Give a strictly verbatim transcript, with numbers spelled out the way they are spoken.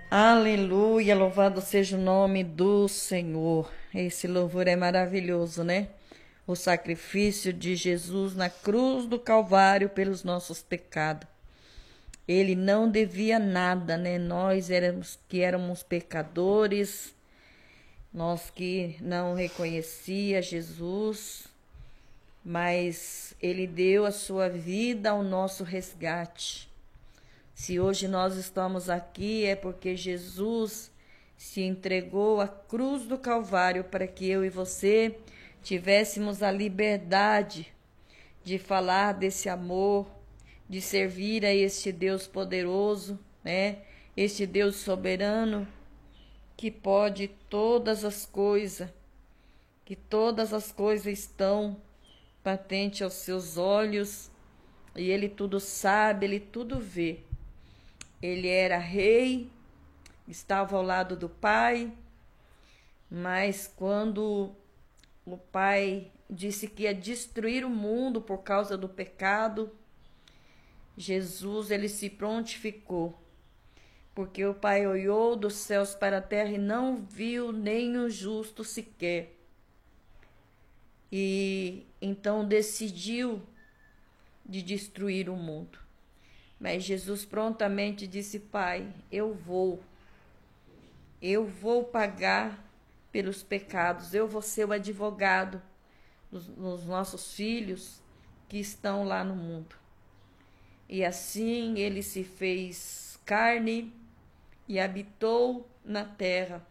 Aleluia, louvado seja o nome do Senhor. Esse louvor é maravilhoso, né? O sacrifício de Jesus na cruz do Calvário pelos nossos pecados. Ele não devia nada, né? Nós éramos que éramos pecadores, nós que não reconhecia Jesus, mas ele deu a sua vida ao nosso resgate. Se hoje nós estamos aqui é porque Jesus se entregou à cruz do Calvário para que eu e você tivéssemos a liberdade de falar desse amor, de servir a este Deus poderoso, né? Este Deus soberano que pode todas as coisas, que todas as coisas estão patente aos seus olhos e ele tudo sabe, ele tudo vê. Ele era rei, estava ao lado do pai, mas quando o pai disse que ia destruir o mundo por causa do pecado, Jesus ele se prontificou, porque o pai olhou dos céus para a terra e não viu nem o justo sequer. E então decidiu de destruir o mundo. Mas Jesus prontamente disse: Pai, eu vou, eu vou pagar pelos pecados, eu vou ser o advogado dos, dos nossos filhos que estão lá no mundo. E assim ele se fez carne e habitou na terra.